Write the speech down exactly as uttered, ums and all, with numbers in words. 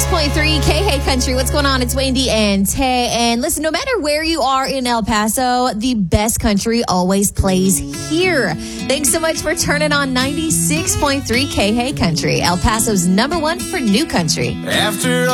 point three K Hey Country. What's going on? It's Wendy and Tay. And listen, no matter where you are in El Paso, the best country always plays here. Thanks so much for turning on ninety-six point three K Hey Country, El Paso's number one for new country. After